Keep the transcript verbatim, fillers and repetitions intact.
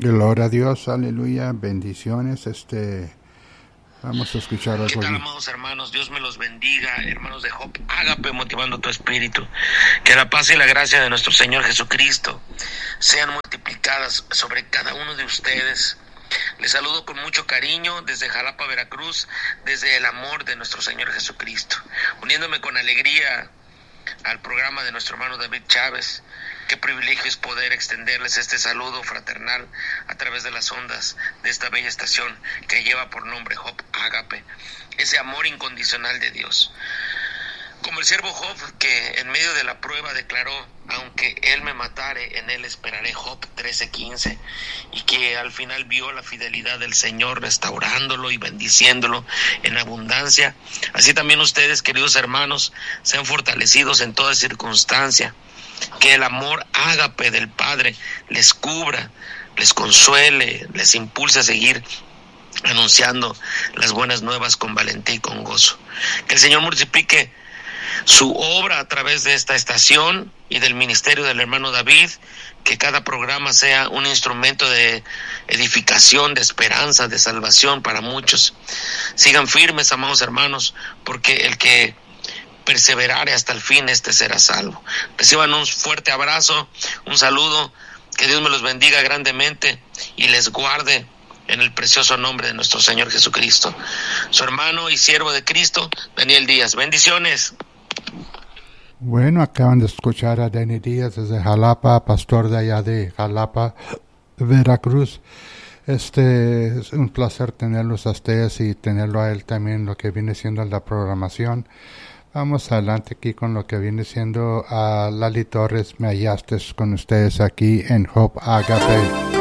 Gloria a Dios, aleluya, bendiciones. Este, vamos a escuchar algo. ¿Qué tal, amados hermanos? Dios me los bendiga, hermanos de Hope Ágape, motivando tu espíritu. Que la paz y la gracia de nuestro Señor Jesucristo sean multiplicadas sobre cada uno de ustedes. Les saludo con mucho cariño desde Jalapa, Veracruz, desde el amor de nuestro Señor Jesucristo, uniéndome con alegría al programa de nuestro hermano David Chávez. Qué privilegio es poder extenderles este saludo fraternal a través de las ondas de esta bella estación que lleva por nombre Hope Ágape, ese amor incondicional de Dios. Como el siervo Job, que en medio de la prueba declaró: aunque él me matare, en él esperaré, Job trece quince, y que al final vio la fidelidad del Señor restaurándolo y bendiciéndolo en abundancia. Así también ustedes, queridos hermanos, sean fortalecidos en toda circunstancia, que el amor ágape del Padre les cubra, les consuele, les impulse a seguir anunciando las buenas nuevas con valentía y con gozo. Que el Señor multiplique su obra a través de esta estación y del ministerio del hermano David, que cada programa sea un instrumento de edificación, de esperanza, de salvación para muchos. Sigan firmes, amados hermanos, porque el que perseverare hasta el fin, este será salvo. Reciban un fuerte abrazo, un saludo, que Dios me los bendiga grandemente y les guarde en el precioso nombre de nuestro Señor Jesucristo. Su hermano y siervo de Cristo, Daniel Díaz. Bendiciones. Bueno, acaban de escuchar a Dani Díaz desde Jalapa, pastor de allá de Jalapa, Veracruz. Este es un placer tenerlos a ustedes y tenerlo a él también, lo que viene siendo la programación. Vamos adelante aquí con lo que viene siendo a Lali Torres. Me hallaste con ustedes aquí en Hope Ágape.